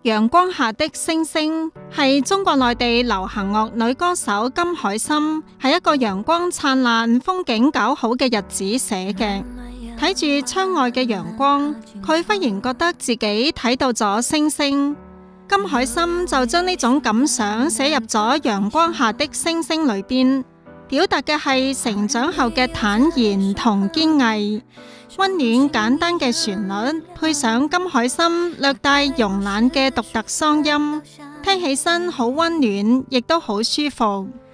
陽光下的星星係中國內地流行樂女歌手金海心喺一個陽光燦爛、風景較好嘅日子寫嘅。睇住窗外嘅陽光，佢忽然覺得自己睇到咗星星。金海心就將呢種感想寫入咗陽光下的星星裏邊，表達嘅係成長後嘅坦然同堅毅。溫暖簡單嘅旋律，配上金海心略帶慵懶嘅獨特嗓音，聽起身好溫暖，亦都好舒服。